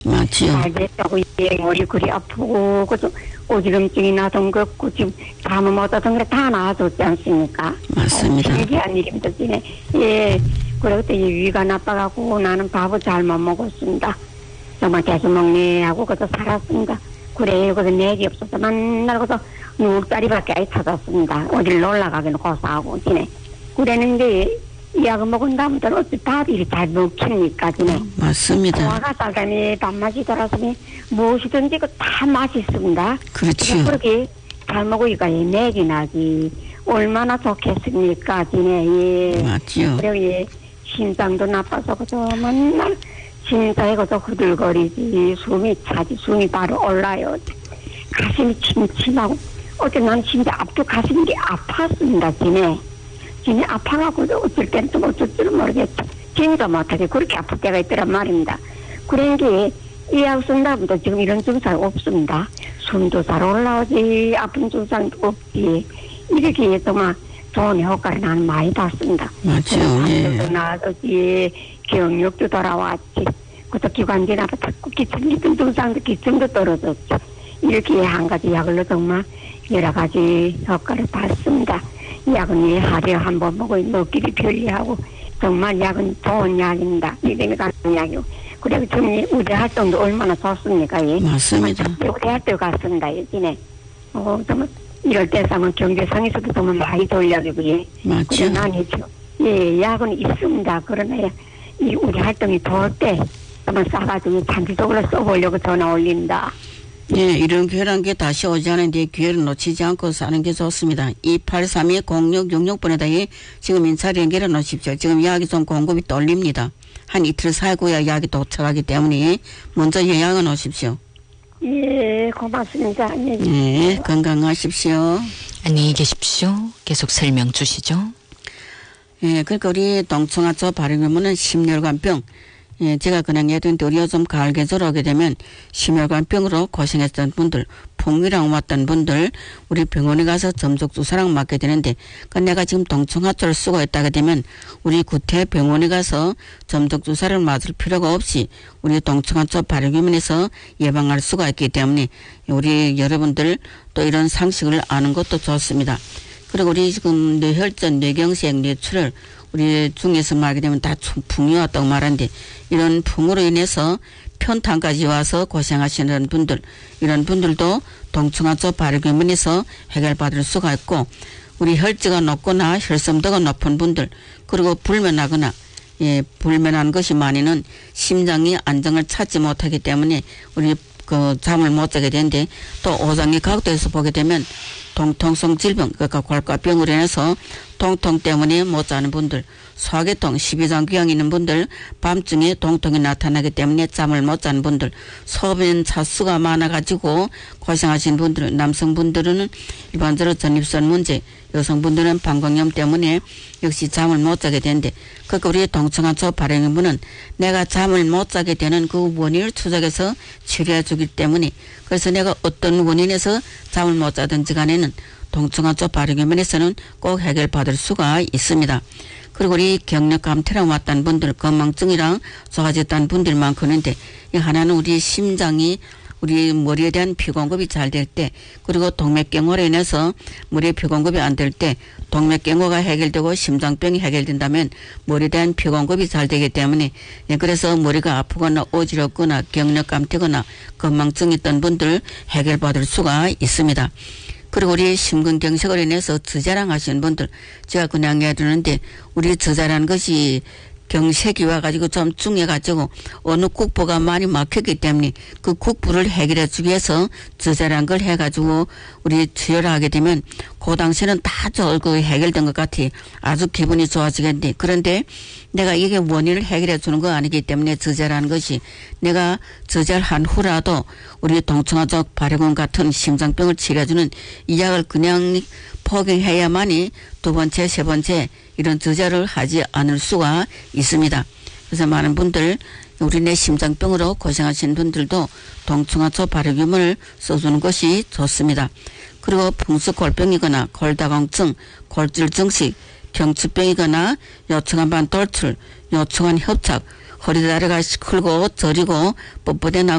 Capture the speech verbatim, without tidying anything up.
맞지요. 잘 됐다고 예, 머리 그리 아프고 그저 오지름증이 나던 것고 지금 잠을 못 자던 게 다 나아졌지 않습니까? 맞습니다. 신기한 일입니다. 지네. 예. 그리고 또 위가 나빠가고 나는 밥을 잘못 먹었습니다. 정말 계속 먹네 하고 그저 살았습니다. 그래 그래서 맥이 없어서 맨날 그저 누울다리밖에 안 찾았습니다. 어딜 놀러 가기는 고사하고 지네. 그랬는데 이 약을 먹은 다음부터는 어찌 밥이 잘 먹힙니까 지네. 맞습니다. 소화가 살다니 밥맛이 돌아서니 무엇이든지 그 다 맛있습니다. 그렇죠. 그렇게 잘 먹으니까 맥이 나지 얼마나 좋겠습니까 지네. 예. 맞지요. 그리고 예. 심장도 나빠서 그저 맨날 심장이 그저 후들거리지 숨이 차지 숨이 바로 올라요. 가슴이 침침하고 어제 난 진짜 앞쪽 가슴이 아팠습니다. 지네 지네 아파가고 어쩔 때는 또 어쩔 줄은 모르겠죠. 진짜 못하게 그렇게 아플 때가 있더란 말입니다. 그런 게 이 약 쓴다부터 지금 이런 증상 없습니다. 숨도 잘 올라오지 아픈 증상도 없지. 이렇게 정말 좋은 효과를 나는 많이 봤습니다. 맞죠. 예. 나아졌지 경력도 돌아왔지. 그것도 기관지 나서 자꾸 기침 같은 증상도 기침도 떨어졌죠. 이렇게 한 가지 약을로 정말 여러 가지 효과를 봤습니다. 약은 예, 하루에 한 번 먹고 먹기도 편리하고 정말 약은 좋은 약입니다. 믿음이 가는 약이고. 그리고 지금 우리 활동도 얼마나 좋습니까? 예. 맞습니다. 우리 활동 갔습니다. 예전에. 어, 정말 이럴 때상은 경제상에서도 정말 많이 돌려주고, 예. 맞죠. 나는 예, 약은 있습니다. 그러나 이 우리 활동이 돌 때 한번 싸가지고 장기적으로 써보려고 전화 올린다. 예, 이런 기회란 게 다시 오지 않은데 기회를 놓치지 않고 사는 게 좋습니다. 이팔삼이 공육육육 번에다 예, 지금 인사를 연결해 놓으십시오. 지금 약이 좀 공급이 떨립니다. 한 이틀 살고야 약이 도착하기 때문에 먼저 예약을 놓으십시오. 예, 고맙습니다. 예, 네, 건강하십시오. 안녕히 계십시오. 계속 설명 주시죠. 예, 그러니까 우리 동청아초 발효균은 심혈관병. 예, 제가 그냥 예전에 우리가 좀 가을 계절 오게 되면 심혈관병으로 고생했던 분들, 풍이랑 왔던 분들, 우리 병원에 가서 점적주사랑 맞게 되는데, 그 내가 지금 동청아초를 쓰고 있다게 되면 우리 구태 병원에 가서 점적주사를 맞을 필요가 없이 우리 동청아초 발효균에서 예방할 수가 있기 때문에 우리 여러분들 또 이런 상식을 아는 것도 좋습니다. 그리고 우리 지금 뇌혈전, 뇌경색, 뇌출혈 우리 중에서 말하게 되면 다 풍이 왔다고 말하는데 이런 풍으로 인해서 편탄까지 와서 고생하시는 분들 이런 분들도 동청아초 발효균에서 해결받을 수가 있고 우리 혈지가 높거나 혈섬도가 높은 분들 그리고 불면하거나 예, 불면한 것이 많이는 심장이 안정을 찾지 못하기 때문에 우리 그 잠을 못 자게 되는데 또 오장의 각도에서 보게 되면 동통성 질병 그러니까 골가병으로 인해서 동통 때문에 못 자는 분들 소화계통 십이장기형 있는 분들 밤중에 동통이 나타나기 때문에 잠을 못 자는 분들 소변 차수가 많아가지고 고생하시는 분들 남성분들은 일반적으로 전립선 문제 여성분들은 방광염 때문에 역시 잠을 못 자게 되는데 그러니까 우리 동청아초 발효균은 내가 잠을 못 자게 되는 그 원인을 추적해서 치료해 주기 때문에 그래서 내가 어떤 원인에서 잠을 못 자든지 간에는 동청아초 발효균에서는 꼭 해결받을 수가 있습니다. 그리고 우리 경력감퇴랑 왔다는 분들 건망증이랑 좋아졌다는 분들 많거는데 이 하나는 우리 심장이 우리 머리에 대한 피 공급이 잘 될 때 그리고 동맥경화로 인해서 머리에 피 공급이 안 될 때 동맥경화가 해결되고 심장병이 해결된다면 머리에 대한 피 공급이 잘 되기 때문에 예, 그래서 머리가 아프거나 어지럽거나 경력감퇴거나 건망증이 있던 분들 해결받을 수가 있습니다. 그리고 우리 심근경색으로 인해서 저자랑 하시는 분들 제가 그냥 해주는데 우리 저자라는 것이 경색이 와가지고 좀 중해가지고 어느 국부가 많이 막혔기 때문에 그 국부를 해결해 주기 위해서 저자란 걸 해가지고 우리 치료를 하게 되면 그 당시에는 다 저 그 해결된 것 같아 아주 기분이 좋아지겠는데 그런데 내가 이게 원인을 해결해 주는 거 아니기 때문에 저자라는 것이 내가 저자를 한 후라도 우리 동청아초 발효균 같은 심장병을 치료해주는 이 약을 그냥 포기해야만이 두 번째 세 번째 이런 저자를 하지 않을 수가 있습니다. 그래서 많은 분들 우리네 심장병으로 고생하시는 분들도 동청아초 발효균을 써주는 것이 좋습니다. 그리고 풍수골병이거나 골다공증, 골질증식, 경추병이거나 요청한 반 돌출, 요청한 협착 허리 다리가 시끌고 저리고 뻣뻣해 나고